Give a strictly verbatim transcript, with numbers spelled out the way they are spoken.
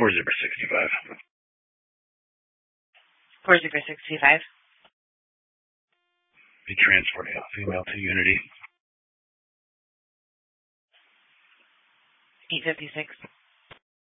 four zero sixty-five. four zero sixty-five. Be transporting a female to Unity. eight fifty-six.